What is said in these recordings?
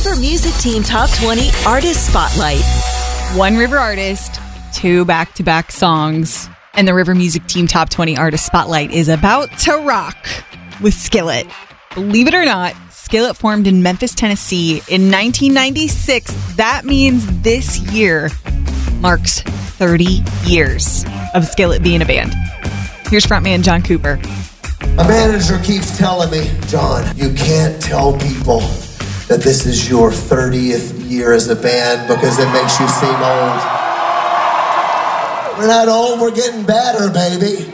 River Music Team Top 20 Artist Spotlight. One River artist, two back-to-back songs, and the River Music Team Top 20 Artist Spotlight is about to rock with Skillet. Believe it or not, Skillet formed in Memphis, Tennessee in 1996. That means this year marks 30 years of Skillet being a band. Here's frontman John Cooper. My manager keeps telling me, John, you can't tell people that this is your 30th year as a band because it makes you seem old. We're not old, we're getting better, baby.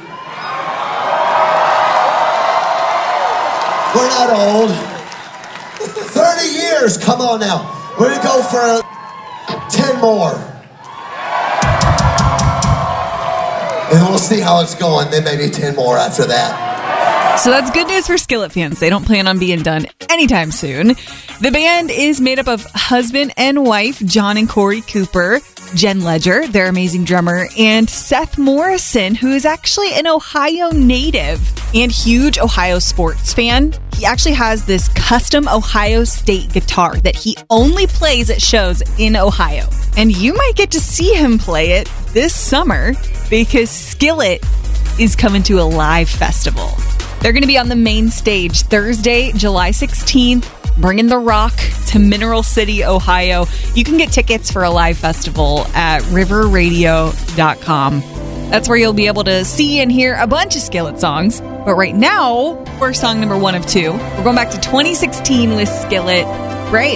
We're not old. 30 years, come on now. We're gonna go for 10 more. And we'll see how it's going. Then maybe 10 more after that. So that's good news for Skillet fans. They don't plan on being done anytime soon. The band is made up of husband and wife, John and Corey Cooper, Jen Ledger, their amazing drummer, and Seth Morrison, who is actually an Ohio native and huge Ohio sports fan. He actually has this custom Ohio State guitar that he only plays at shows in Ohio. And you might get to see him play it this summer because Skillet is coming to a live festival. They're going to be on the main stage Thursday, July 16th, bringing the rock to Mineral City, Ohio. You can get tickets for a live festival at riverradio.com. That's where you'll be able to see and hear a bunch of Skillet songs. But right now, we're song number 1 of 2. We're going back to 2016 with Skillet. Great.